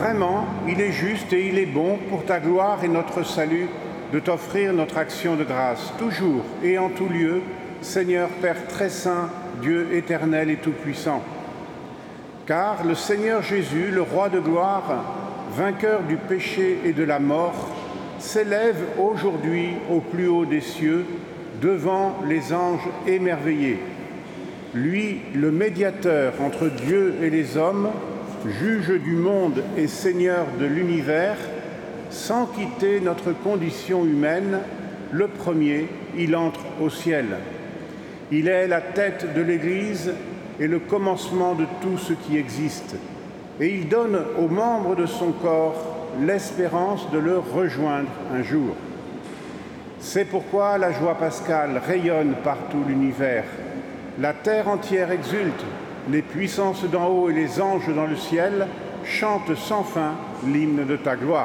Vraiment, il est juste et il est bon pour ta gloire et notre salut de t'offrir notre action de grâce, toujours et en tout lieu, Seigneur Père très saint, Dieu éternel et tout-puissant. Car le Seigneur Jésus, le Roi de gloire, vainqueur du péché et de la mort, s'élève aujourd'hui au plus haut des cieux, devant les anges émerveillés. Lui, le médiateur entre Dieu et les hommes, juge du monde et Seigneur de l'univers, sans quitter notre condition humaine, le premier, il entre au ciel. Il est la tête de l'Église et le commencement de tout ce qui existe. Et il donne aux membres de son corps l'espérance de le rejoindre un jour. C'est pourquoi la joie pascale rayonne par tout l'univers. La terre entière exulte, les puissances d'en haut et les anges dans le ciel chantent sans fin l'hymne de ta gloire.